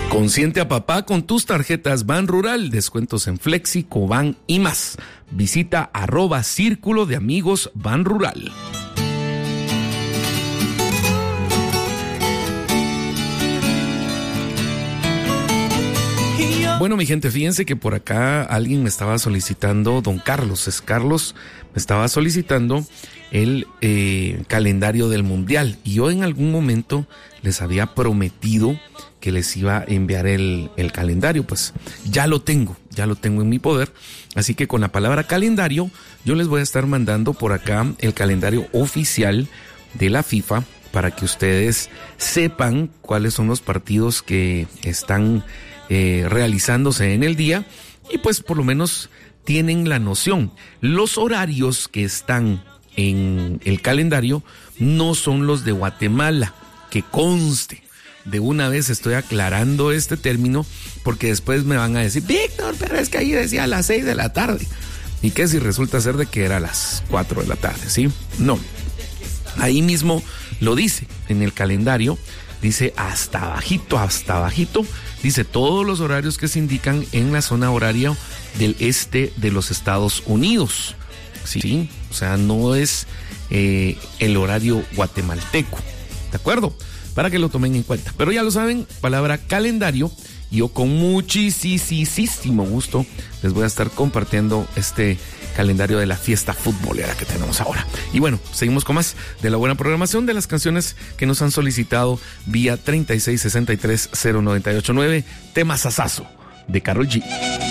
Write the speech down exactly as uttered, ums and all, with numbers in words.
Consiente a papá con tus tarjetas Ban Rural, descuentos en Flexi, Coban y más. Visita arroba Círculo de Amigos Ban Rural. Bueno, mi gente, fíjense que por acá alguien me estaba solicitando, don Carlos, es Carlos, me estaba solicitando el eh, calendario del Mundial. Y yo en algún momento les había prometido que les iba a enviar el, el calendario. Pues ya lo tengo, ya lo tengo en mi poder. Así que con la palabra calendario, yo les voy a estar mandando por acá el calendario oficial de la FIFA para que ustedes sepan cuáles son los partidos que están Eh, realizándose en el día y pues por lo menos tienen la noción. Los horarios que están en el calendario no son los de Guatemala, que conste. De una vez estoy aclarando este término porque después me van a decir, Víctor, pero es que ahí decía a las seis de la tarde. ¿Y qué si resulta ser de que era a las cuatro de la tarde? ¿Sí? No. Ahí mismo lo dice en el calendario. Dice hasta bajito, hasta bajito, dice todos los horarios que se indican en la zona horaria del este de los Estados Unidos. Sí, o sea, no es eh, el horario guatemalteco, ¿de acuerdo? Para que lo tomen en cuenta. Pero ya lo saben, palabra calendario, y yo con muchísimo gusto les voy a estar compartiendo este calendario de la fiesta futbolera que tenemos ahora. Y bueno, seguimos con más de la buena programación de las canciones que nos han solicitado vía treinta y seis sesenta y tres cero noventa y ocho nueve, tema Sasazo de Karol G.